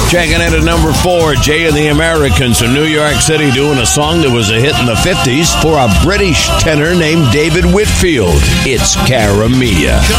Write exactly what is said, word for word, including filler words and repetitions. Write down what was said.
Checking in at number four, Jay and the Americans from New York City doing a song that was a hit in the fifties for a British tenor named David Whitfield. It's Cara Mia.